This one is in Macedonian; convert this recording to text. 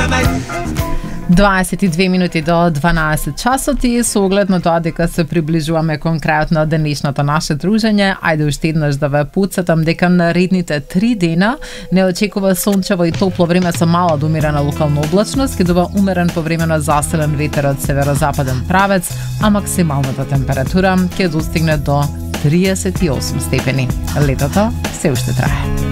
22 минути до 12 часоти, со оглед на тоа дека се приближуваме конкретно денешното наше дружење, ајде уште еднаш да ве потсетам дека наредните 3 дена не очекува сончево и топло време со мала до умерена локална облачност, ќе дува умерен повремено заселен ветер од северозападен правец, а максималната температура ќе достигне до 38 степени. Летото се уште трае.